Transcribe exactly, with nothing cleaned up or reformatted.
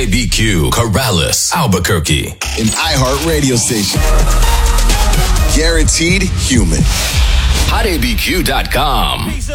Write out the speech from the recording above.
A B Q, Corrales, Albuquerque. An iHeart radio station. Guaranteed human. hot A B Q dot com.